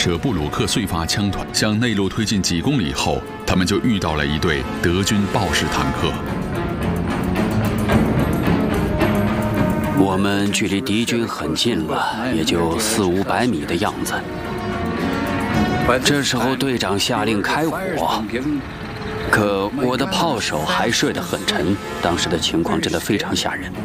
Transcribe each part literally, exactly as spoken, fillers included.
舍布鲁克碎发枪团向内陆推进几公里后，他们就遇到了一队德军豹式坦克。 我们距离敌军很近了，也就四五百米的样子。这时候队长下令开火，可我的炮手还睡得很沉，当时的情况真的非常吓人。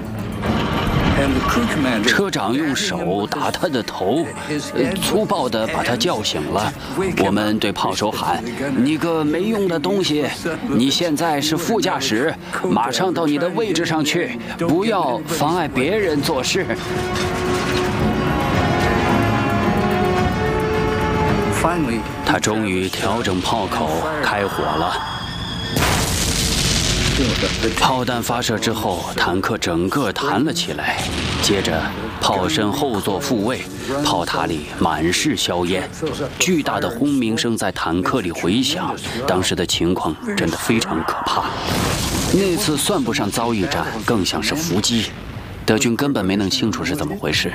车长用手打他的头，粗暴地把他叫醒了。我们对炮手喊：“你个没用的东西，你现在是副驾驶，马上到你的位置上去，不要妨碍别人做事。”他终于调整炮口，开火了。炮弹发射之后，坦克整个弹了起来，接着炮身后座复位，炮塔里满是硝烟，巨大的轰鸣声在坦克里回响。当时的情况真的非常可怕。那次算不上遭遇战，更像是伏击，德军根本没弄清楚是怎么回事。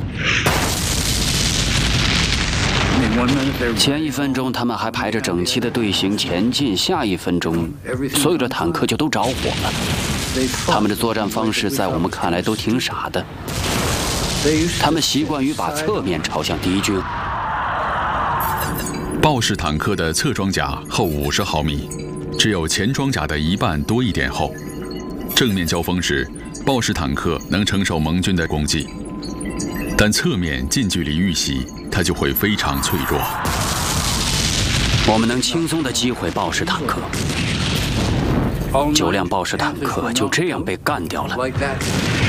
前一分钟他们还排着整齐的队形前进，下一分钟所有的坦克就都着火了。他们的作战方式在我们看来都挺傻的，他们习惯于把侧面朝向敌军。 豹式坦克的侧装甲厚五十毫米，只有前装甲的一半多一点厚。正面交锋时，豹式坦克能承受盟军的攻击，但侧面近距离遇袭，它就会非常脆弱。 我们能轻松地击毁豹式坦克，九辆豹式坦克就这样被干掉了。